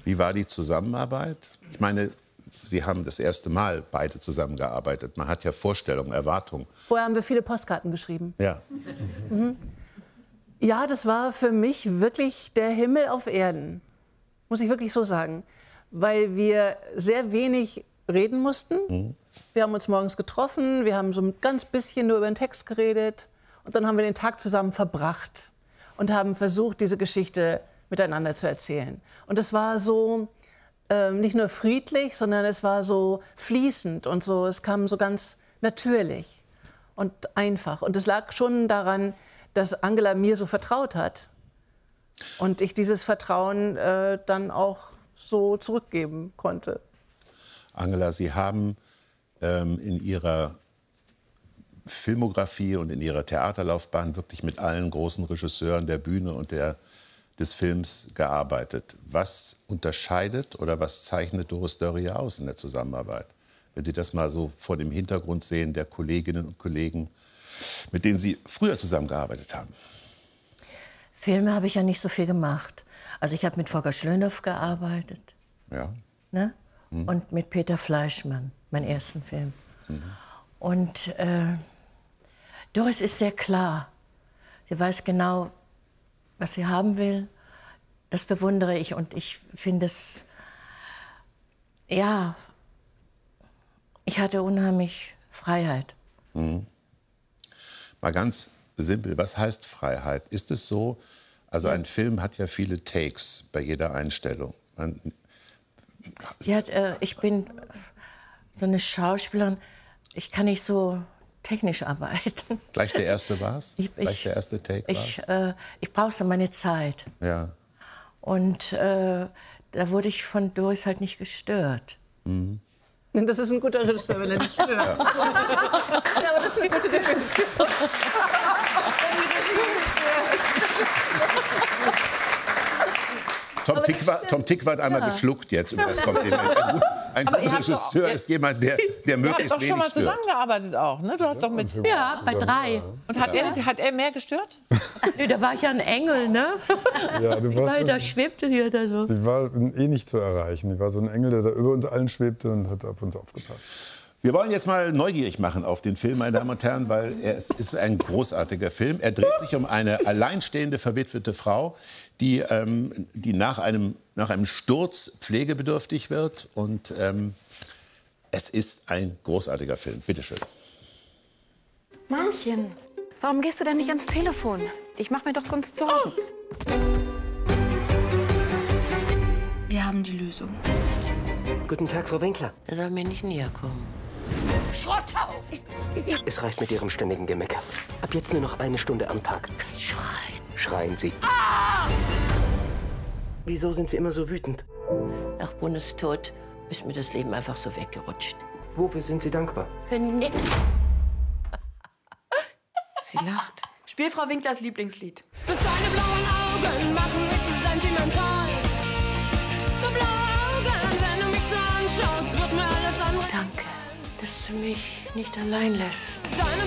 Wie war die Zusammenarbeit? Ich meine, Sie haben das erste Mal beide zusammengearbeitet. Man hat ja Vorstellungen, Erwartungen. Vorher haben wir viele Postkarten geschrieben. Ja. Ja, das war für mich wirklich der Himmel auf Erden. Muss ich wirklich so sagen. Weil wir sehr wenig reden mussten. Wir haben uns morgens getroffen, wir haben so ein ganz bisschen nur über den Text geredet. Und dann haben wir den Tag zusammen verbracht und haben versucht, diese Geschichte miteinander zu erzählen. Und es war so nicht nur friedlich, sondern es war so fließend und so, es kam so ganz natürlich und einfach. Und es lag schon daran, dass Angela mir so vertraut hat und ich dieses Vertrauen dann auch so zurückgeben konnte. Angela, Sie haben in Ihrer Filmografie und in Ihrer Theaterlaufbahn wirklich mit allen großen Regisseuren der Bühne und des Films gearbeitet. Was unterscheidet oder was zeichnet Doris Dörrie aus in der Zusammenarbeit? Wenn Sie das mal so vor dem Hintergrund sehen der Kolleginnen und Kollegen, mit denen Sie früher zusammengearbeitet haben. Filme habe ich ja nicht so viel gemacht. Also ich habe mit Volker Schlöndorff gearbeitet. Ja. Ne? Und mit Peter Fleischmann, meinen ersten Film. Und Doris ist sehr klar. Sie weiß genau, was sie haben will. Das bewundere ich und ich finde es, ja, ich hatte unheimlich Freiheit. Mal ganz simpel, was heißt Freiheit? Ist es so, also ein Film hat ja viele Takes bei jeder Einstellung. Ich bin so eine Schauspielerin, ich kann nicht so technisch arbeiten. Gleich der erste war's? Gleich der erste Take war's? Ich brauche so meine Zeit. Ja. Und da wurde ich von Doris halt nicht gestört. Das ist ein guter Regisseur, wenn er nicht stört. Ja. Ja, aber das ist eine gute Definition. Tom Tykwer hat einmal geschluckt jetzt über das Kompliment. Ein guter Regisseur ist jemand, der möglichst wenig stört. Du hast doch schon mal zusammengearbeitet auch, ne? Du hast doch mit... Ja, bei 3. Und hat er mehr gestört? Nee, da war ich ja ein Engel, ne? Ja, du warst da schwebte die da so. Sie war nicht zu erreichen. Die war so ein Engel, der da über uns allen schwebte und hat auf uns aufgepasst. Wir wollen jetzt mal neugierig machen auf den Film, meine Damen und Herren, weil es ist ein großartiger Film. Er dreht sich um eine alleinstehende, verwitwete Frau, die nach einem Sturz pflegebedürftig wird. Und es ist ein großartiger Film. Bitte schön. Mamchen, warum gehst du denn nicht ans Telefon? Ich mach mir doch sonst Sorgen. Wir haben die Lösung. Guten Tag, Frau Winkler. Er soll mir nicht näher kommen. Schrott auf! Es reicht mit Ihrem ständigen Gemecker. Ab jetzt nur noch 1 Stunde am Tag. Schreien. Schreien Sie. Ah! Wieso sind Sie immer so wütend? Nach Bundes Tod ist mir das Leben einfach so weggerutscht. Wofür sind Sie dankbar? Für nix. Sie lacht. Spiel Frau Winklers Lieblingslied. Bis deine blauen Augen machen mich so sentimental. So blaue Augen, wenn du mich so anschaust, wird mir alles andere. Danke, dass du mich nicht allein lässt. Deine